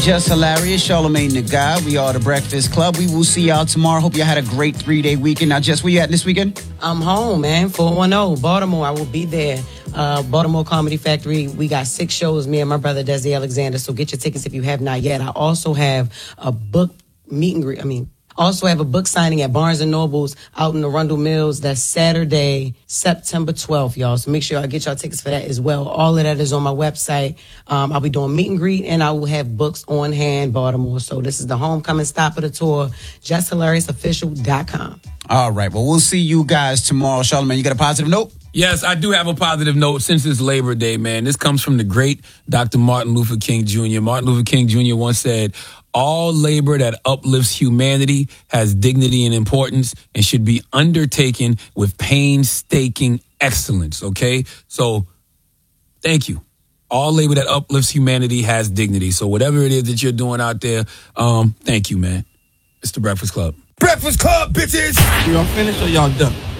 Just hilarious. Charlamagne the Guy. We are the Breakfast Club. We will see y'all tomorrow. Hope y'all had a great 3-day weekend. Now, Jess, where you at this weekend? I'm home, man. 410 Baltimore. I will be there. Baltimore Comedy Factory. We got 6 shows, me and my brother Desi Alexander. So get your tickets if you have not yet. I also have a book meet and greet. Also have a book signing at Barnes & Noble's out in Arundel Mills. That's Saturday, September 12th, y'all. So make sure y'all get y'all tickets for that as well. All of that is on my website. I'll be doing meet and greet, and I will have books on hand, Baltimore. So this is the homecoming stop of the tour, JustHilariousOfficial.com. All right. Well, we'll see you guys tomorrow. Charlamagne, you got a positive note? Yes, I do have a positive note since it's Labor Day, man. This comes from the great Dr. Martin Luther King Jr. Martin Luther King Jr. once said, all labor that uplifts humanity has dignity and importance and should be undertaken with painstaking excellence, okay? So, thank you. All labor that uplifts humanity has dignity. So whatever it is that you're doing out there, thank you, man. It's the Breakfast Club. Breakfast Club, bitches! Y'all finished or y'all done?